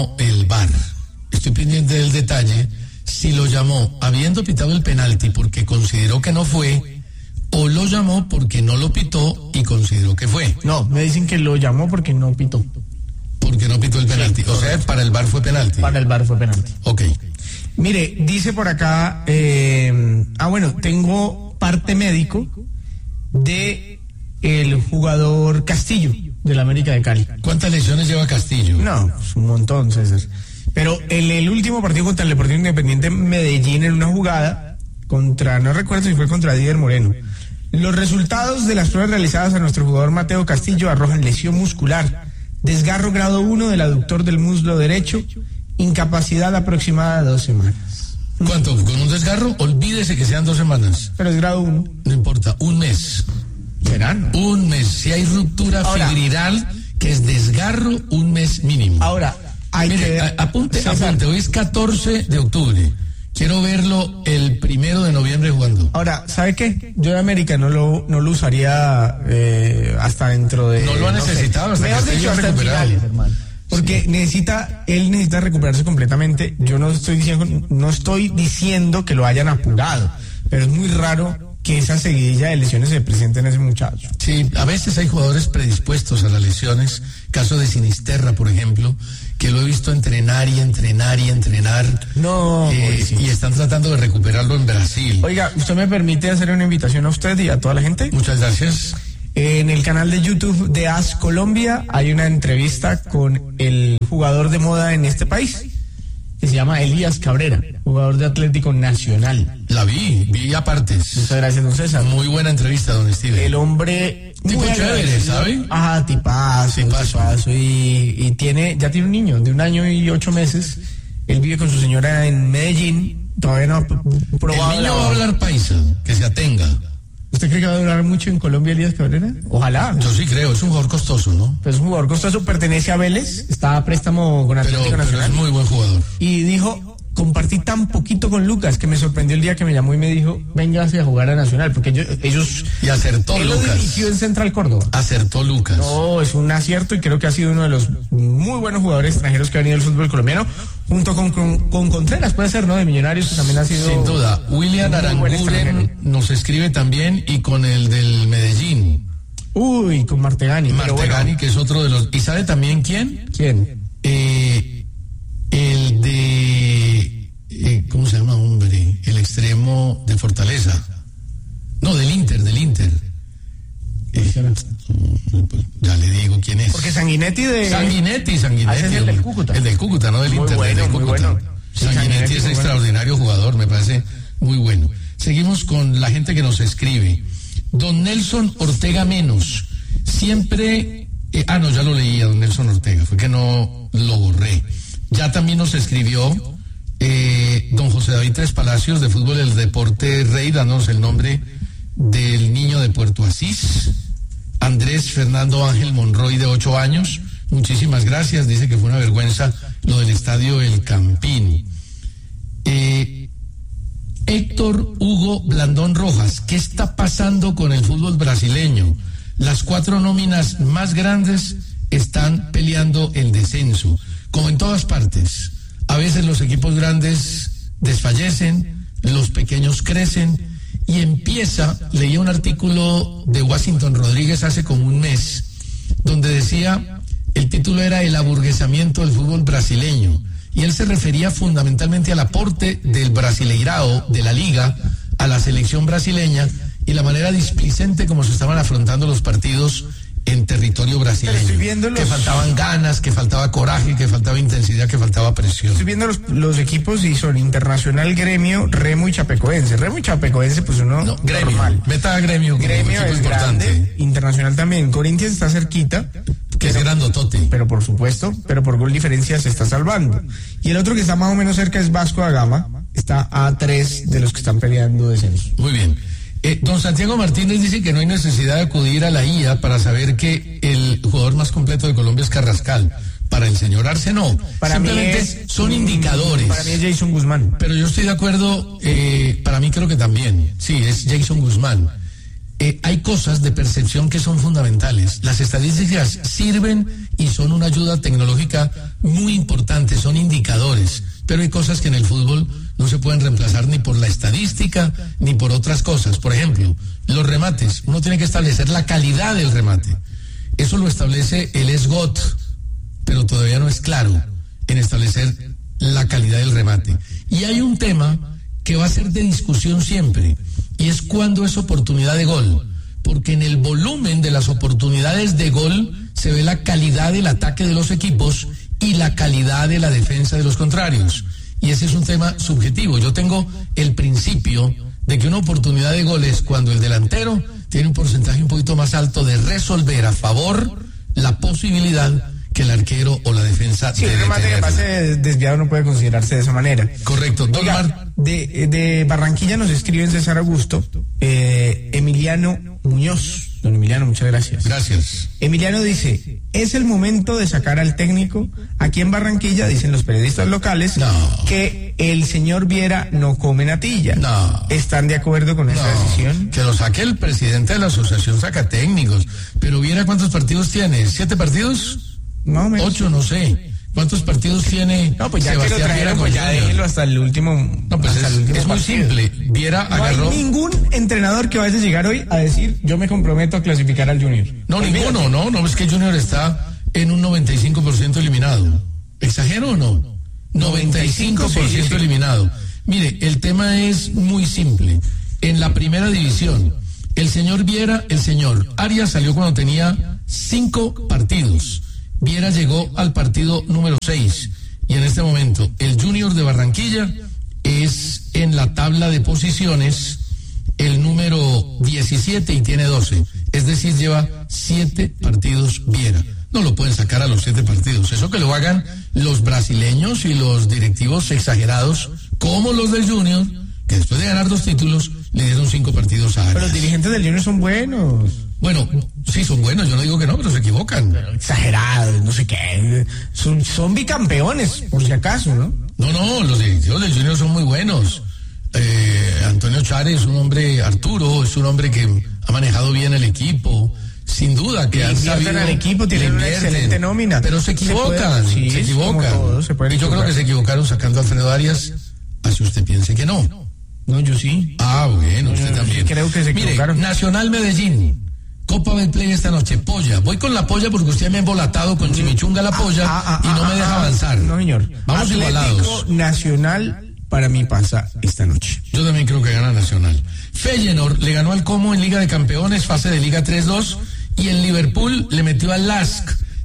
el VAR. Estoy pendiente del detalle. Si lo llamó habiendo pitado el penalti porque consideró que no fue, o lo llamó porque no lo pitó y consideró que fue. No, me dicen que lo llamó porque no pitó. Porque no pitó el penalti. O sea, para el VAR fue penalti. Para el VAR fue penalti. Ok. Mire, dice por acá, tengo parte médico de el jugador Castillo del América de Cali. ¿Cuántas lesiones lleva Castillo? No, pues un montón, César. Pero en el último partido contra el Deportivo Independiente Medellín, en una jugada no recuerdo si fue contra Díder Moreno. Los resultados de las pruebas realizadas a nuestro jugador Mateo Castillo arrojan lesión muscular, desgarro grado 1 del aductor del muslo derecho, incapacidad aproximada de 2 semanas. ¿Cuánto? ¿Con un desgarro? Olvídese que sean 2 semanas. Pero es grado 1. No importa, un mes. ¿Serán? Un mes. Si hay ruptura fibrillar, que es desgarro, un mes mínimo. Ahora, apunte. Hoy es 14 de octubre. Quiero verlo el 1 de noviembre jugando. Ahora, ¿sabe qué? Yo de América no lo usaría hasta dentro de... No lo ha necesitado hasta que esté recuperado. Finales, porque sí. Él necesita recuperarse completamente. Yo no estoy diciendo que lo hayan apurado, pero es muy raro que esa seguidilla de lesiones se presente en ese muchacho. Sí, a veces hay jugadores predispuestos a las lesiones, caso de Sinisterra, por ejemplo, que lo he visto entrenar. No, y están tratando de recuperarlo en Brasil. Oiga, ¿usted me permite hacer una invitación a usted y a toda la gente? Muchas gracias. En el canal de YouTube de AS Colombia hay una entrevista con el jugador de moda en este país, que se llama Elías Cabrera, jugador de Atlético Nacional. La vi a partes. Muchas gracias, don César. Muy buena entrevista, don Steven. El hombre... Tipo chévere, ¿sabe? Ajá, tipazo. Y ya tiene un niño de 1 año y 8 meses. Él vive con su señora en Medellín. Todavía no ha probado... El niño va a hablar paisa, que se atenga. ¿Usted cree que va a durar mucho en Colombia Elías Cabrera? Ojalá. Yo sí creo, es un jugador costoso, ¿no? Pues es un jugador costoso, pertenece a Vélez, está a préstamo con Atlético Nacional. Pero es muy buen jugador. Y dijo, compartí tan poquito con Lucas que me sorprendió el día que me llamó y me dijo, véngase a jugar a Nacional, porque ellos... Y acertó él Lucas. Lo dirigió en Central Córdoba. Acertó Lucas. No, es un acierto y creo que ha sido uno de los muy buenos jugadores extranjeros que ha venido al fútbol colombiano, junto con Contreras, puede ser, ¿no? De Millonarios, que también ha sido... Sin duda. William Aranguren nos escribe también, y con el del Medellín. Uy, con Martegani. Martegani, que es otro de los... ¿Y sabe también quién? ¿Quién? El de... ¿cómo se llama, hombre? El extremo de Fortaleza. No, del Inter. Ya le digo quién es. Porque Sanguinetti Sanguinetti. Es el del Cúcuta. El del Cúcuta, no del Inter. Bueno, del Cúcuta. Bueno. Sanguinetti es extraordinario jugador, me parece muy bueno. Seguimos con la gente que nos escribe. Don Nelson Ortega Menos. Siempre... ya lo leía, don Nelson Ortega. Fue que no lo borré. Ya también nos escribió don José David Tres Palacios, de Fútbol del Deporte Rey, dándonos el nombre del niño de Puerto Asís. Andrés Fernando Ángel Monroy, de 8 años. Muchísimas gracias. Dice que fue una vergüenza lo del estadio El Campín. Héctor Hugo Blandón Rojas. ¿Qué está pasando con el fútbol brasileño? Las 4 nóminas más grandes están peleando el descenso, como en todas partes. A veces los equipos grandes desfallecen, los pequeños crecen, y leía un artículo de Washington Rodríguez hace como un mes, donde decía, el título era El aburguesamiento del fútbol brasileño, y él se refería fundamentalmente al aporte del Brasileirao, de la liga, a la selección brasileña, y la manera displicente como se estaban afrontando los partidos en territorio brasileño, que faltaban ganas, que faltaba coraje, que faltaba intensidad, que faltaba presión. Estoy viendo los equipos y son Internacional, Gremio, Remo y Chapecoense. pues uno Gremio, normal. Meta Gremio es importante. Grande, Internacional también. Corinthians está cerquita, que es grandotote. Pero por supuesto, por gol diferencia se está salvando. Y el otro que está más o menos cerca es Vasco da Gama, está a 3 de los que están peleando descenso. Muy bien. Don Santiago Martínez dice que no hay necesidad de acudir a la IA para saber que el jugador más completo de Colombia es Carrascal. Para el señor Arce no. Simplemente son indicadores. Para mí es Jason Guzmán. Pero yo estoy de acuerdo, para mí creo que también. Sí, es Jason Guzmán. hay cosas de percepción que son fundamentales. Las estadísticas sirven y son una ayuda tecnológica muy importante, son indicadores, pero hay cosas que en el fútbol no se pueden reemplazar ni por la estadística ni por otras cosas. Por ejemplo, los remates. Uno tiene que establecer la calidad del remate. Eso lo establece el SGOT, pero todavía no es claro en establecer la calidad del remate. Y hay un tema que va a ser de discusión siempre, y es cuándo es oportunidad de gol, porque en el volumen de las oportunidades de gol se ve la calidad del ataque de los equipos y la calidad de la defensa de los contrarios, y ese es un tema subjetivo. Yo tengo el principio de que una oportunidad de gol es cuando el delantero tiene un porcentaje un poquito más alto de resolver a favor la posibilidad que el arquero o la defensa sí, el remate que pase desviado no puede considerarse de esa manera. Correcto. Oiga, de Barranquilla nos escriben César Augusto, Emiliano Muñoz. Don Emiliano, muchas gracias. Gracias. Emiliano dice, es el momento de sacar al técnico. Aquí en Barranquilla dicen los periodistas locales que el señor Viera no come natilla. No. ¿Están de acuerdo con esa decisión? Que lo saque el presidente de la asociación saca técnicos. Pero Viera, ¿cuántos partidos tiene? ¿7 partidos? Más o menos. 8, no sé. ¿Cuántos partidos tiene? No, pues ya Sebastián que lo trajeron, Viera, pues ya déjenlo hasta el último. No, pues es muy simple. Viera agarró. No hay ningún entrenador que vaya a llegar hoy a decir, yo me comprometo a clasificar al Junior. No, ninguno, no, es que Junior está en un 95% eliminado. ¿Exagero o no? 95% eliminado. Mire, el tema es muy simple. En la primera división, el señor Viera, el señor Arias salió cuando tenía 5 partidos. Viera llegó al partido número 6 y en este momento el Junior de Barranquilla es en la tabla de posiciones el número 17 y tiene 12, es decir, lleva 7 partidos Viera. No lo pueden sacar a los 7 partidos, eso que lo hagan los brasileños y los directivos exagerados como los del Junior, que después de ganar 2 títulos le dieron 5 partidos a Arias. Pero los dirigentes del Junior son buenos. Bueno, sí, son buenos, yo no digo que no, pero se equivocan. Pero exagerados, no sé qué. Son bicampeones, por si acaso, ¿no? No, los directivos del Junior son muy buenos. Antonio Chárez es un hombre, Arturo es un hombre que ha manejado bien el equipo, sin duda que han sabido al equipo, tienen una excelente nómina. Pero se equivocan, se equivocan. Y yo creo que se equivocaron sacando a Alfredo Arias, así usted piense que no. No, yo sí. Ah, bueno, usted también. Sí, creo que se equivocaron. Mire, Nacional Medellín. Copa Betplay esta noche, polla. Voy con la polla porque usted me ha embolatado con chimichunga la polla y no me deja avanzar. No, señor. Vamos Atlético igualados. Nacional para mí pasa esta noche. Yo también creo que gana Nacional. Feyenoord le ganó al Como en Liga de Campeones, fase de Liga 3-2, y el Liverpool le metió al LASK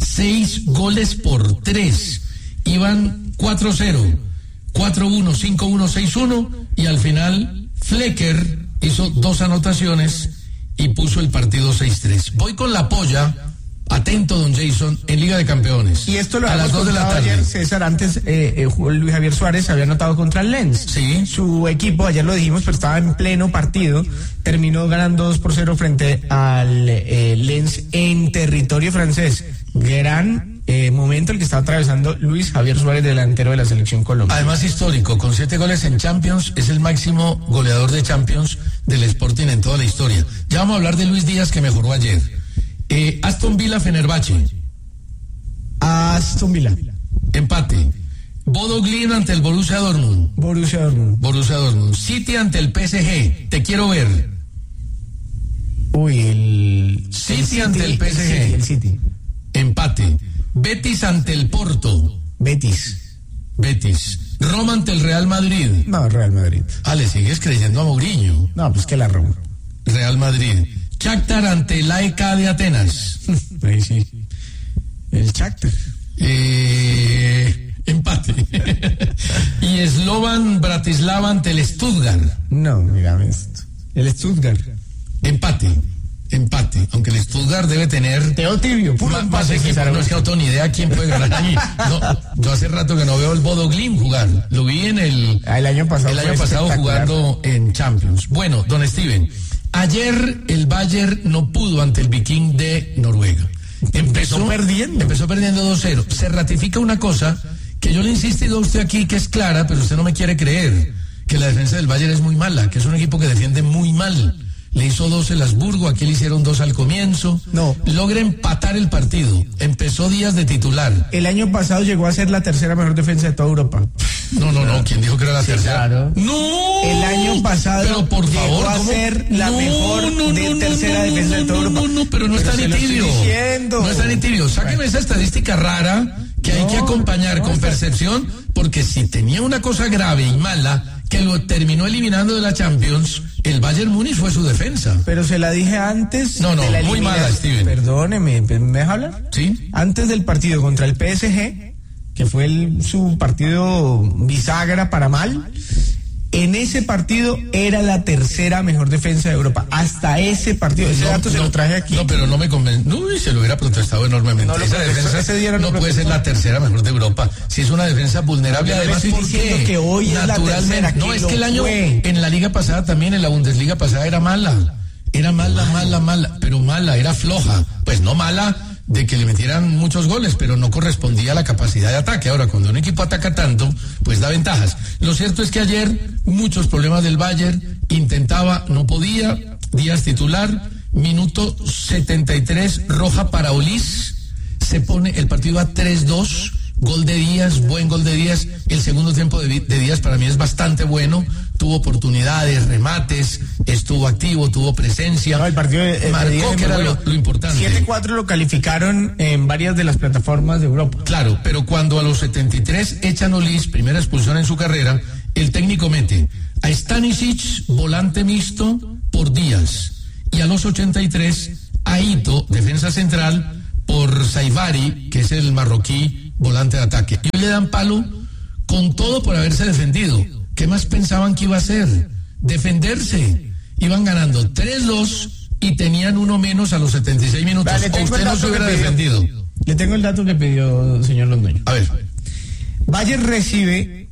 6-3. Iban 4-0, 4-1, 5-1, 6-1, y al final Flecker hizo 2 anotaciones y puso el partido 6-3. Voy con la polla, atento don Jason, en Liga de Campeones. Y esto lo a las 2 de la tarde. Ayer, César, antes Luis Javier Suárez había anotado contra el Lens. Sí. Su equipo, ayer lo dijimos, pero estaba en pleno partido, terminó ganando 2-0 frente al Lens en territorio francés. Gran momento el que está atravesando Luis Javier Suárez, delantero de la selección Colombia. Además histórico, con 7 goles en Champions, es el máximo goleador de Champions del Sporting en toda la historia. Ya vamos a hablar de Luis Díaz, que mejoró ayer. Aston Villa Fenerbahce. Aston Villa. Empate. Bodo Glimt ante el Borussia Dortmund. Borussia Dortmund. City ante el PSG. Te quiero ver. Uy, el City ante el PSG. El City. Empate. Betis ante el Porto. Betis. Roma ante el Real Madrid. No, Real Madrid. Le sigues creyendo a Mourinho. No, pues que la Roma. Real Madrid. Shakhtar ante el AEK de Atenas. Ahí sí. El Shakhtar. Empate. Y Slovan Bratislava ante el Stuttgart. No, mírame esto. El Stuttgart. Empate. Aunque el Stuttgart debe tener Teo tibio, puro más equipo. No es que no tengo ni idea quién puede ganar allí. No, yo hace rato que no veo el Bodo Glimt jugar. Lo vi en el año pasado jugando en Champions. Bueno, don Steven, ayer el Bayern no pudo ante el Viking de Noruega. Empezó perdiendo 2-0. Se ratifica una cosa que yo le he insistido a usted aquí, que es clara, pero usted no me quiere creer, que la defensa del Bayern es muy mala, que es un equipo que defiende muy mal. le hizo 2 el Habsburgo, aquí le hicieron 2 al comienzo. No. Logra empatar el partido. Empezó Díaz de titular. El año pasado llegó a ser la tercera mejor defensa de toda Europa. No. ¿Quién dijo que era la tercera? Claro. ¡No! El año pasado pero por llegó favor, a ¿cómo? ser la mejor tercera defensa de toda Europa. Pero no está ni tibio. No está ni tibio. Sáqueme esa estadística rara que hay que acompañar con percepción, porque si tenía una cosa grave y mala que lo terminó eliminando de la Champions, el Bayern Múnich fue su defensa. Pero se la dije antes. No, de la muy mala, Steven. Perdóneme, ¿me deja hablar? Sí. Antes del partido contra el PSG, que fue su partido bisagra para mal, en ese partido era la tercera mejor defensa de Europa. Hasta ese partido. Ese dato se lo traje aquí. No, pero no me convence. Uy, se lo hubiera protestado enormemente. Esa defensa ese día no puede ser la tercera mejor de Europa. Si es una defensa vulnerable, yo además, estoy diciendo que hoy es la tercera. No, es que el año fue. En la liga pasada también, en la Bundesliga pasada era mala. Era mala, pero mala, era floja. Pues no mala de que le metieran muchos goles, pero no correspondía a la capacidad de ataque. Ahora, cuando un equipo ataca tanto, pues da ventajas. Lo cierto es que ayer, muchos problemas del Bayern, intentaba, no podía, Díaz titular, minuto 73, roja para Olís, se pone el partido a 3-2, gol de Díaz, buen gol de Díaz, el segundo tiempo de Díaz para mí es bastante bueno, tuvo oportunidades, remates, estuvo activo, tuvo presencia, no, el partido marcó, que era lo importante. 7-4 lo calificaron en varias de las plataformas de Europa. Claro, pero cuando a los 73 echan Olís, primera expulsión en su carrera, el técnico mete a Stanisic, volante mixto, por Díaz, y a los 83 a Ito, defensa central, por Saivari, que es el marroquí, volante de ataque. Y hoy le dan palo con todo por haberse defendido. ¿Qué más pensaban que iba a hacer? Defenderse. Iban ganando 3-2 y tenían uno menos a los 76 minutos. Vale, ¿O usted no se hubiera defendido? Le tengo el dato que pidió el señor Londoño. A ver. Bayern recibe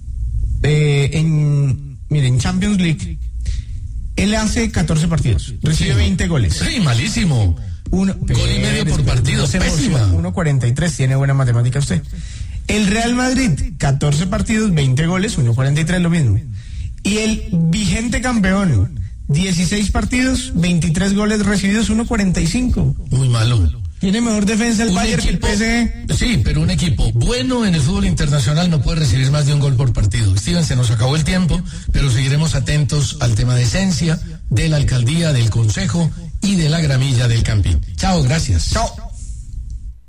en Champions League, él hace 14 partidos, recibe 20 goles. Sí, malísimo. Gol y medio por partido, pésima. 1.43, tiene buena matemática usted. El Real Madrid, 14 partidos, 20 goles, 1.43, lo mismo. Y el vigente campeón, 16 partidos, 23 goles recibidos, 1.45. Muy malo. Tiene mejor defensa el Bayern que el PSG. Sí, pero un equipo bueno en el fútbol internacional no puede recibir más de un gol por partido. Steven, se nos acabó el tiempo, pero seguiremos atentos al tema de esencia, de la alcaldía, del consejo y de la gramilla del Campín. Chao, gracias. Chao.